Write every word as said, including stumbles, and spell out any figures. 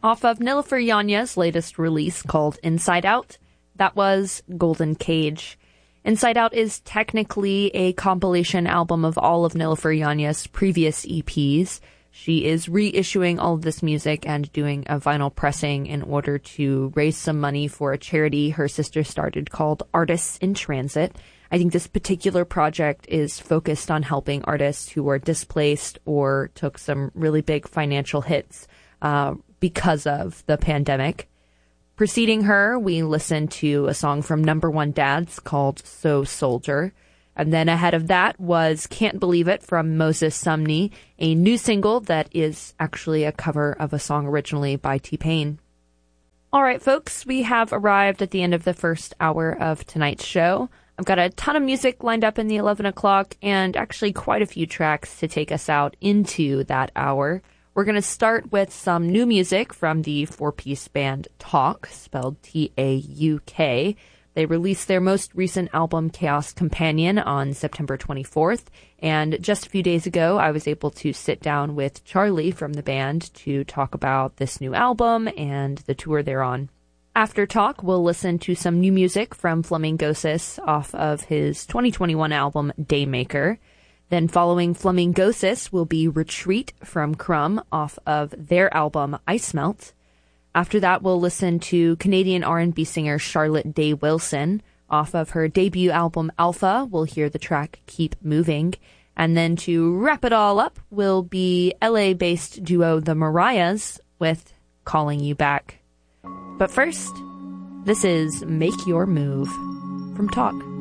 Off of Nilüfer Yonya's latest release called Inside Out, that was Golden Cage. Inside Out is technically a compilation album of all of Nilüfer Yonya's previous E Ps. She is reissuing all of this music and doing a vinyl pressing in order to raise some money for a charity her sister started called Artists in Transit. I think this particular project is focused on helping artists who were displaced or took some really big financial hits uh, because of the pandemic. Preceding her, we listened to a song from Number One Dads called So Soldier. And then ahead of that was Can't Believe It from Moses Sumney, a new single that is actually a cover of a song originally by T-Pain. All right, folks, we have arrived at the end of the first hour of tonight's show. I've got a ton of music lined up in the eleven o'clock and actually quite a few tracks to take us out into that hour. We're going to start with some new music from the four-piece band Tauk, spelled T A U K. They released their most recent album, Chaos Companion, on September twenty-fourth. And just a few days ago, I was able to sit down with Charlie from the band to talk about this new album and the tour they're on. After Tauk, we'll listen to some new music from Flamingosis off of his twenty twenty-one album, Daymaker. Then following Flamingosis will be Retreat from Crumb off of their album Ice Melt. After that, we'll listen to Canadian R and B singer Charlotte Day Wilson. Off of her debut album Alpha, we'll hear the track Keep Moving. And then to wrap it all up will be L A-based duo The Mariahs with Calling You Back. But first, this is Make Your Move from Tauk.